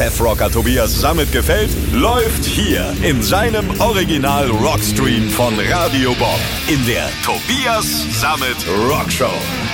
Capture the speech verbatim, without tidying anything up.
Chefrocker Tobias Sammet gefällt, läuft hier in seinem Original Rockstream von Radio Bob in der Tobias Sammet Rockshow.